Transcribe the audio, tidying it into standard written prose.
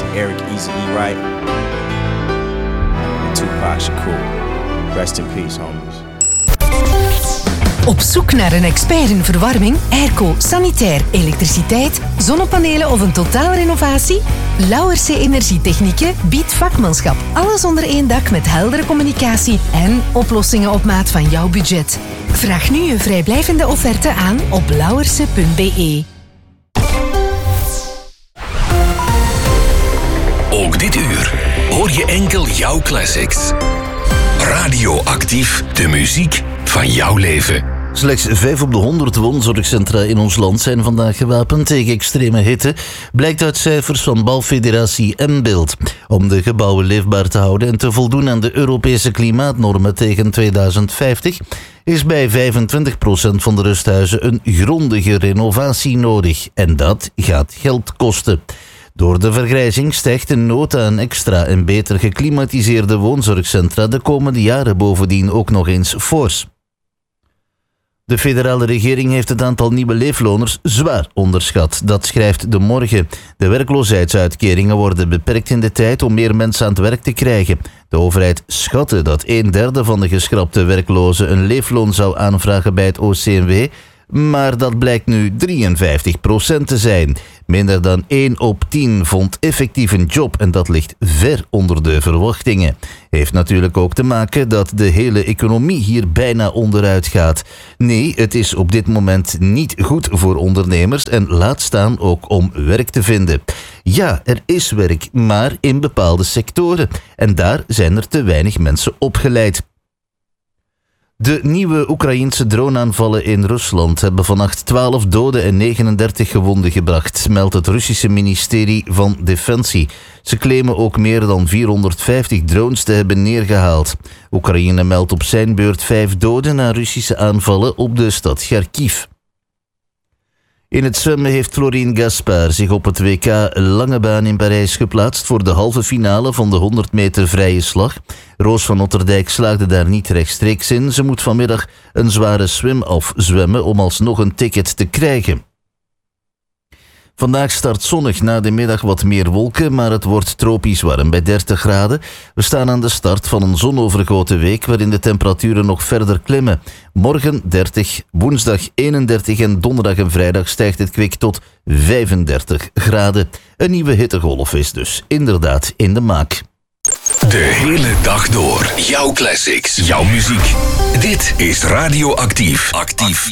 Eric Easy E. Wright, and Tupac Shakur. Rest in peace, homies. Op zoek naar een expert in verwarming, airco, sanitair, elektriciteit, zonnepanelen of een totaalrenovatie? Lauwerse Energietechnieken biedt vakmanschap. Alles onder één dak met heldere communicatie en oplossingen op maat van jouw budget. Vraag nu een vrijblijvende offerte aan op lauwerse.be. Ook dit uur hoor je enkel jouw classics. Radioactief, de muziek van jouw leven. Slechts 5 op de 100 woonzorgcentra in ons land zijn vandaag gewapend tegen extreme hitte, blijkt uit cijfers van bouwfederatie M-Build. Om de gebouwen leefbaar te houden en te voldoen aan de Europese klimaatnormen tegen 2050... is bij 25% van de rusthuizen een grondige renovatie nodig. En dat gaat geld kosten. Door de vergrijzing stijgt de nood aan extra en beter geklimatiseerde woonzorgcentra de komende jaren bovendien ook nog eens fors. De federale regering heeft het aantal nieuwe leefloners zwaar onderschat. Dat schrijft De Morgen. De werkloosheidsuitkeringen worden beperkt in de tijd om meer mensen aan het werk te krijgen. De overheid schatte dat 1/3 van de geschrapte werklozen een leefloon zou aanvragen bij het OCMW, maar dat blijkt nu 53% te zijn. Minder dan 1 op 10 vond effectief een job en dat ligt ver onder de verwachtingen. Heeft natuurlijk ook te maken dat de hele economie hier bijna onderuit gaat. Nee, het is op dit moment niet goed voor ondernemers en laat staan ook om werk te vinden. Ja, er is werk, maar in bepaalde sectoren. En daar zijn er te weinig mensen opgeleid. De nieuwe Oekraïense droneaanvallen in Rusland hebben vannacht 12 doden en 39 gewonden gebracht, meldt het Russische ministerie van Defensie. Ze claimen ook meer dan 450 drones te hebben neergehaald. Oekraïne meldt op zijn beurt 5 doden na Russische aanvallen op de stad Kharkiv. In het zwemmen heeft Florine Gaspard zich op het WK Lange Baan in Parijs geplaatst voor de halve finale van de 100 meter vrije slag. Roos van Otterdijk slaagde daar niet rechtstreeks in. Ze moet vanmiddag een zware swim-off zwemmen om alsnog een ticket te krijgen. Vandaag start zonnig, na de middag wat meer wolken, maar het wordt tropisch warm bij 30 graden. We staan aan de start van een zonovergoten week waarin de temperaturen nog verder klimmen. Morgen 30, woensdag 31 en donderdag en vrijdag stijgt het kwik tot 35 graden. Een nieuwe hittegolf is dus inderdaad in de maak. De hele dag door. Jouw classics, jouw muziek. Dit is Radioactief. Actief.